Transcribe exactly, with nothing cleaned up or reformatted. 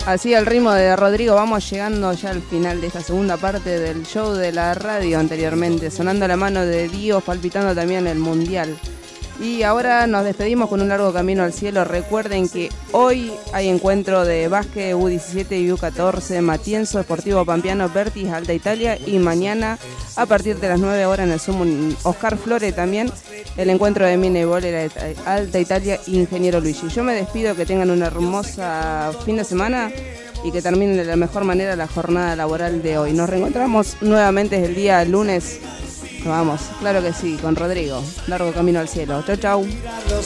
Así al ritmo de Rodrigo vamos llegando ya al final de esta segunda parte del show de la radio anteriormente, sonando la mano de Dios, palpitando también el mundial. Y ahora nos despedimos con un largo camino al cielo. Recuerden que hoy hay encuentro de básquet U diecisiete y U catorce, Matienzo, Sportivo Pampeano, Vertis, Alta Italia, y mañana a partir de las nueve horas en el Zoom Oscar Flore también el encuentro de mini volera Alta Italia y Ingeniero Luigi. Yo me despido, que tengan una hermosa fin de semana y que terminen de la mejor manera la jornada laboral de hoy. Nos reencontramos nuevamente el día lunes. Vamos, claro que sí, con Rodrigo. Largo camino al cielo. Chau, chau.